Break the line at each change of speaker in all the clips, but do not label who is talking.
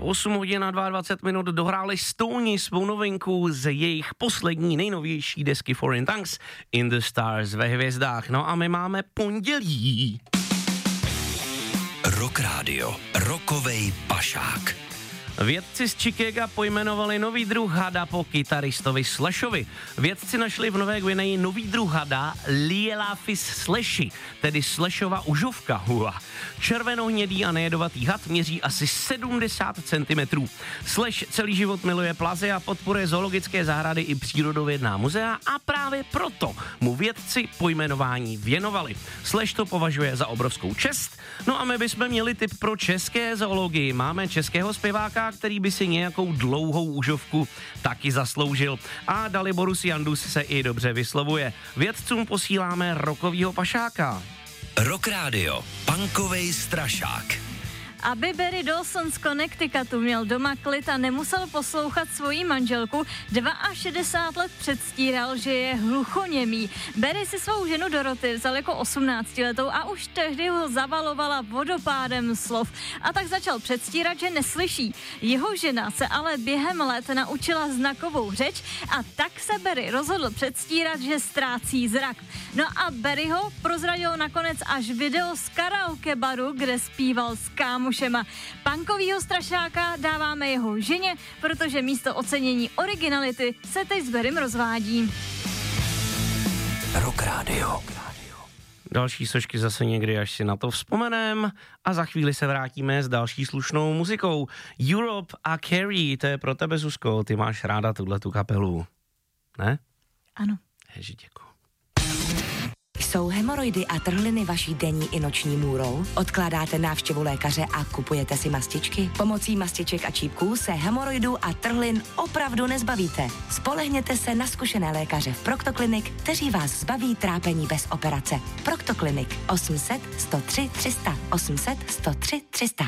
8 hodin a 22 minut dohráli Stoney svou novinku z jejich poslední nejnovější desky Foreign Tongues In the Stars, ve hvězdách. No a my máme pondělí.
Rock Radio, rokovej pašák.
Vědci z Chicaga pojmenovali nový druh hada po kytaristovi Slashovi. Vědci našli v Nové Gvineji nový druh hada Lielaphis slashi, tedy Slashova užovka. Červenohnědý a nejedovatý had měří asi 70 cm. Slash celý život miluje plazy a podporuje zoologické zahrady i přírodovědná muzea a právě proto mu vědci pojmenování věnovali. Slash to považuje za obrovskou čest. No a my bychom měli tip pro české zoologii. Máme českého zpěváka, který by si nějakou dlouhou užovku taky zasloužil. A Daliborus Jandus se i dobře vyslovuje. Vědcům posíláme rokovýho pašáka.
Rock Radio, punkovej strašák.
Aby Barry Dawson z Connecticutu měl doma klid a nemusel poslouchat svoji manželku, 62 let předstíral, že je hluchoněmý. Barry si svou ženu Dorothy vzal jako 18letou a už tehdy ho zavalovala vodopádem slov. A tak začal předstírat, že neslyší. Jeho žena se ale během let naučila znakovou řeč a tak se Barry rozhodl předstírat, že ztrácí zrak. No a Barryho prozradilo nakonec až video z karaoke baru, kde zpíval s kámošema. Punkovýho strašáka dáváme jeho ženě, protože místo ocenění originality se teď s Barrym rozvádí.
Rock Radio.
Další sošky zase někdy, až si na to vzpomenem, a za chvíli se vrátíme s další slušnou muzikou. Europe a Carrie, to je pro tebe, Zuzko, ty máš ráda tuhletu kapelu, ne?
Ano.
Ježi, děkuji.
Jsou hemoroidy a trhliny vaší denní i noční můrou? Odkládáte návštěvu lékaře a kupujete si mastičky? Pomocí mastiček a čípků se hemoroidů a trhlin opravdu nezbavíte. Spolehněte se na zkušené lékaře v Proctoclinic, kteří vás zbaví trápení bez operace. Proctoclinic 800 103 300 800 103 300.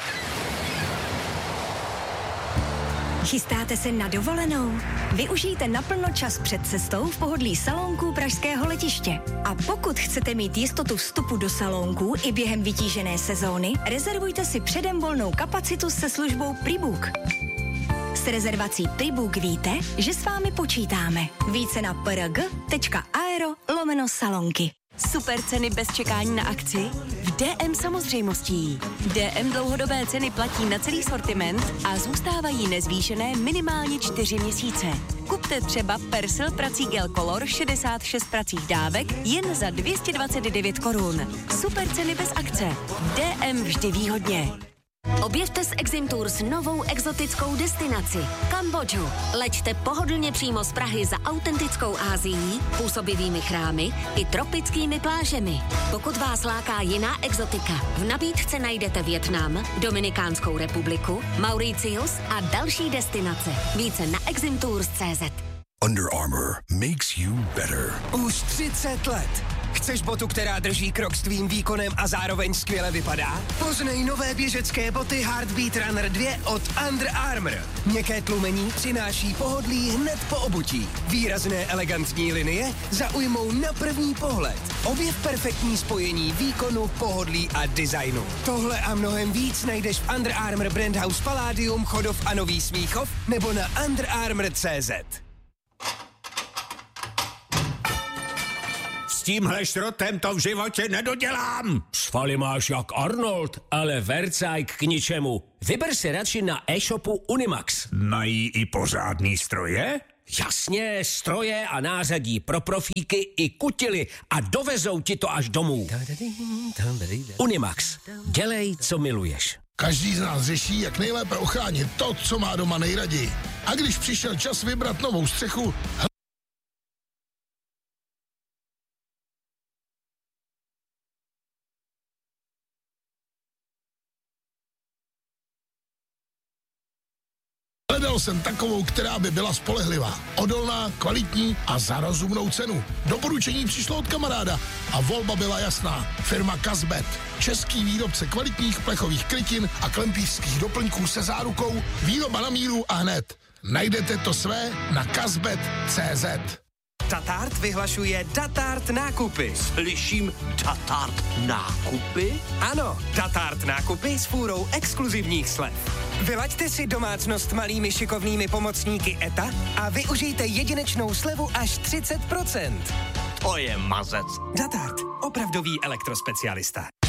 Chystáte se na dovolenou? Využijte naplno čas před cestou v pohodlí salónků pražského letiště. A pokud chcete mít jistotu vstupu do salónků i během vytížené sezóny, rezervujte si předem volnou kapacitu se službou Prebook. S rezervací Prebook víte, že s vámi počítáme. Více na prg.aero/salonky.
Super ceny bez čekání na akci? V DM samozřejmostí. DM dlouhodobé ceny platí na celý sortiment a zůstávají nezvýšené minimálně 4 měsíce. Kupte třeba Persil prací gel Color 66 pracích dávek jen za 229 korun. Super ceny bez akce. DM vždy výhodně.
Objevte s Exim Tours novou exotickou destinaci Kambodžu. Leďte pohodlně přímo z Prahy za autentickou Ázií, působivými chrámy i tropickými plážemi. Pokud vás láká jiná exotika, v nabídce najdete Vietnam, Dominikánskou republiku, Mauritius a další destinace. Více na eximtours.cz.
Under Armour makes you better.
Už 30 let. Chceš botu, která drží krok s tvým výkonem a zároveň skvěle vypadá? Poznej nové běžecké boty Heartbeat Runner 2 od Under Armour. Měkké tlumení přináší pohodlí hned po obutí. Výrazné elegantní linie zaujmou na první pohled. Objev perfektní spojení výkonu, pohodlí a designu. Tohle a mnohem víc najdeš v Under Armour Brand House Palladium, Chodov a Nový Smíchov nebo na underarmour.cz.
S tímhle šrotem to v životě nedodělám. Svaly máš jak Arnold, ale vercajk k ničemu. Vyber si radši na e-shopu Unimax. Mají i pořádný stroje? Jasně, stroje a nářadí pro profíky i kutily a dovezou ti to až domů. Unimax. Dělej, co miluješ.
Každý z nás řeší, jak nejlépe ochránit to, co má doma nejraději. A když přišel čas vybrat novou střechu, hledal jsem takovou, která by byla spolehlivá, odolná, kvalitní a za rozumnou cenu. Doporučení přišlo od kamaráda a volba byla jasná. Firma Kazbet. Český výrobce kvalitních plechových krytin a klempířských doplňků se zárukou výroba na míru a hned. Najdete to své na kazbet.cz.
Tatart vyhlašuje Tatart nákupy.
Slyším Tatart nákupy?
Ano, Tatart nákupy s fůrou exkluzivních slev. Vylaďte si domácnost malými šikovnými pomocníky ETA a využijte jedinečnou slevu až 30%.
To je mazec.
Datart, opravdový elektrospecialista.